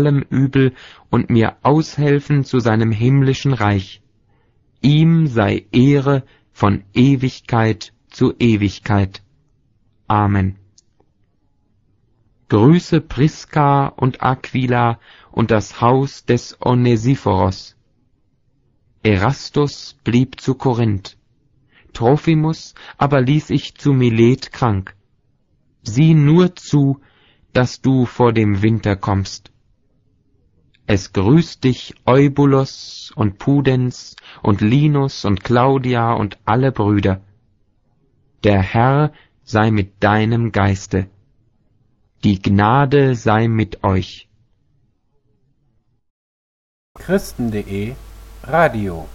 allem Übel und mir aushelfen zu seinem himmlischen Reich. Ihm sei Ehre von Ewigkeit zu Ewigkeit. Amen. Grüße Priska und Aquila und das Haus des Onesiphoros. Erastus blieb zu Korinth. Trophimus aber ließ ich zu Milet krank. Sieh nur zu, dass du vor dem Winter kommst. Es grüßt dich Eubulos und Pudens und Linus und Claudia und alle Brüder. Der Herr sei mit deinem Geiste. Die Gnade sei mit euch. Christen.de Radio